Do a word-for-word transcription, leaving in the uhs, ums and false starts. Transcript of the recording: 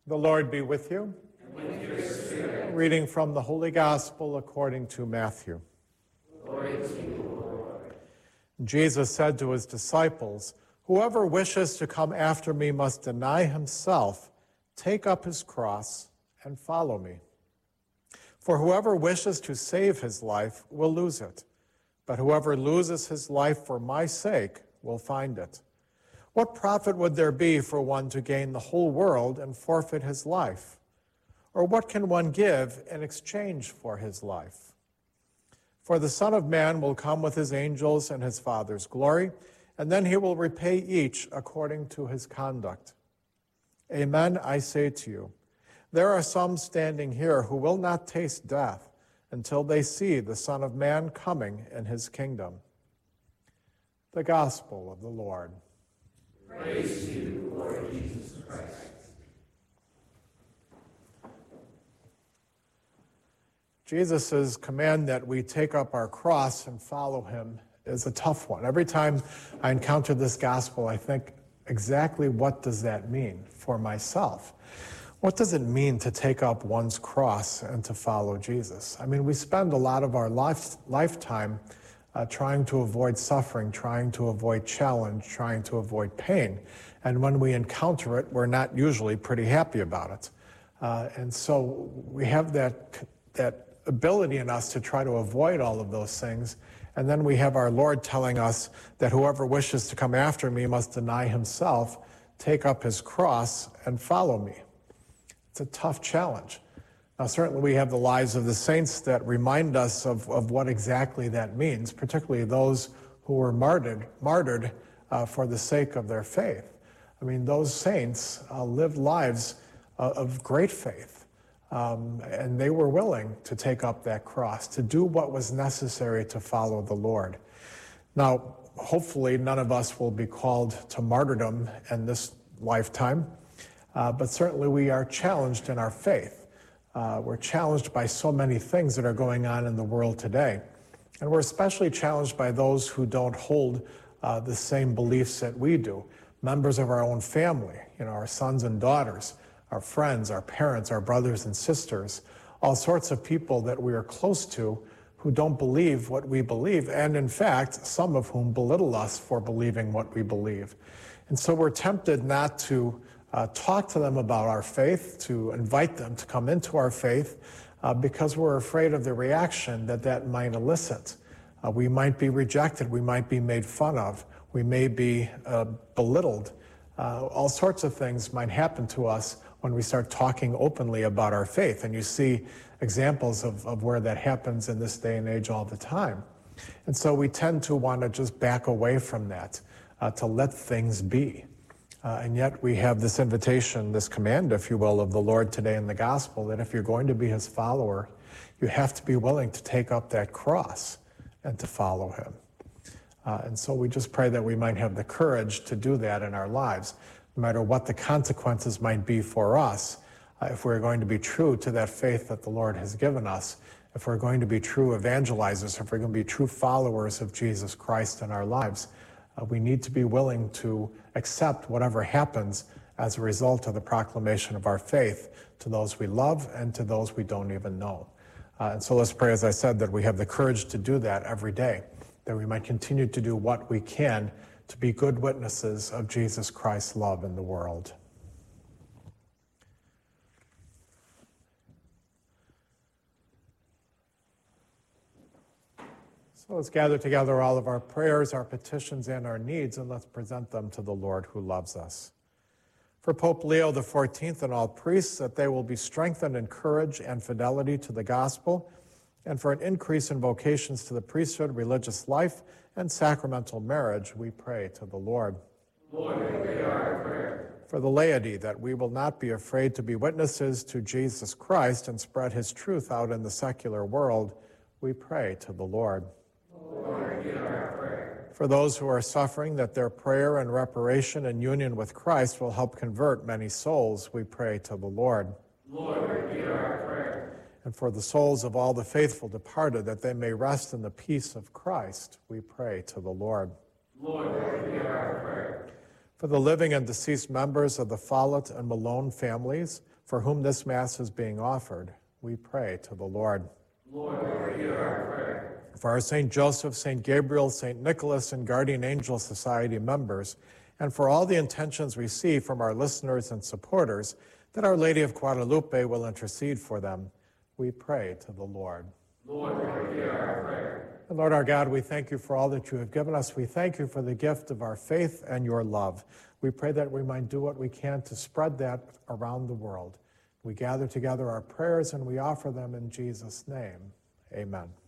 The Lord be with you. And with your spirit. Reading from the Holy Gospel according to Matthew. Glory to you, Lord. Jesus said to his disciples, "Whoever wishes to come after me must deny himself, take up his cross, and follow me. For whoever wishes to save his life will lose it, but whoever loses his life for my sake will find it. What profit would there be for one to gain the whole world and forfeit his life? Or what can one give in exchange for his life? For the Son of Man will come with his angels and his Father's glory, and then he will repay each according to his conduct. Amen, I say to you, there are some standing here who will not taste death until they see the Son of Man coming in his kingdom." The Gospel of the Lord. Praise to you, Lord Jesus Christ. Jesus' command that we take up our cross and follow him is a tough one. Every time I encounter this gospel, I think, exactly what does that mean for myself? What does it mean to take up one's cross and to follow Jesus? I mean, we spend a lot of our life, lifetime Uh, trying to avoid suffering, trying to avoid challenge, trying to avoid pain. And when we encounter it, we're not usually pretty happy about it. Uh, and so we have that, that ability in us to try to avoid all of those things. And then we have our Lord telling us that whoever wishes to come after me must deny himself, take up his cross, and follow me. It's a tough challenge. Now, certainly we have the lives of the saints that remind us of, of what exactly that means, particularly those who were martyred, martyred uh, for the sake of their faith. I mean, those saints uh, lived lives uh, of great faith, um, and they were willing to take up that cross, to do what was necessary to follow the Lord. Now, hopefully none of us will be called to martyrdom in this lifetime, uh, but certainly we are challenged in our faith. Uh, we're challenged by so many things that are going on in the world today. And we're especially challenged by those who don't hold uh, the same beliefs that we do. Members of our own family, you know, our sons and daughters, our friends, our parents, our brothers and sisters, all sorts of people that we are close to who don't believe what we believe, and in fact, some of whom belittle us for believing what we believe. And so we're tempted not to Uh, talk to them about our faith, to invite them to come into our faith, uh, because we're afraid of the reaction that that might elicit. Uh, we might be rejected, we might be made fun of, we may be uh, belittled. Uh, all sorts of things might happen to us when we start talking openly about our faith, and you see examples of, of where that happens in this day and age all the time. And so we tend to want to just back away from that, uh, to let things be. Uh, and yet we have this invitation, this command, if you will, of the Lord today in the gospel, that if you're going to be his follower, you have to be willing to take up that cross and to follow him. Uh, and so we just pray that we might have the courage to do that in our lives, no matter what the consequences might be for us, uh, if we're going to be true to that faith that the Lord has given us, if we're going to be true evangelizers, if we're going to be true followers of Jesus Christ in our lives. Uh, we need to be willing to accept whatever happens as a result of the proclamation of our faith to those we love and to those we don't even know. Uh, and so let's pray, as I said, that we have the courage to do that every day, that we might continue to do what we can to be good witnesses of Jesus Christ's love in the world. So let's gather together all of our prayers, our petitions, and our needs, and let's present them to the Lord who loves us. For Pope Leo the fourteenth and all priests, that they will be strengthened in courage and fidelity to the gospel, and for an increase in vocations to the priesthood, religious life, and sacramental marriage, we pray to the Lord. Lord, hear our prayer. For the laity, that we will not be afraid to be witnesses to Jesus Christ and spread his truth out in the secular world, we pray to the Lord. Lord, hear our prayer. For those who are suffering, that their prayer and reparation and union with Christ will help convert many souls, we pray to the Lord. Lord, hear our prayer. And for the souls of all the faithful departed, that they may rest in the peace of Christ, we pray to the Lord. Lord, hear our prayer. For the living and deceased members of the Follett and Malone families, for whom this Mass is being offered, we pray to the Lord. Lord, hear our prayer. For our Saint Joseph, Saint Gabriel, Saint Nicholas, and Guardian Angel Society members, and for all the intentions received from our listeners and supporters, that Our Lady of Guadalupe will intercede for them, we pray to the Lord. Lord, hear our prayer. And Lord our God, we thank you for all that you have given us. We thank you for the gift of our faith and your love. We pray that we might do what we can to spread that around the world. We gather together our prayers and we offer them in Jesus' name. Amen.